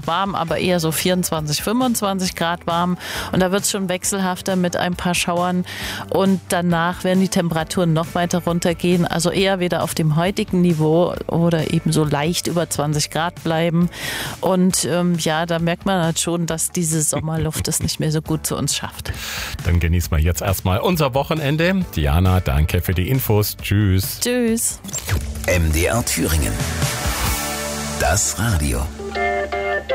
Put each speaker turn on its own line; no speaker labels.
noch warm, aber eher so 24, 25 Grad warm. Und da wird es schon wechselhafter mit ein paar Schauern. Und danach werden die Temperaturen noch weiter runtergehen. Also eher wieder auf dem heutigen Niveau oder eben so leicht über 20 Grad bleiben. Und da merkt man halt schon, dass diese Sommerluft es nicht mehr so gut zu uns schafft.
Dann genießen wir jetzt erstmal unser Wochenende. Diana, danke für die Infos. Tschüss.
Tschüss.
MDR Thüringen. Das Radio.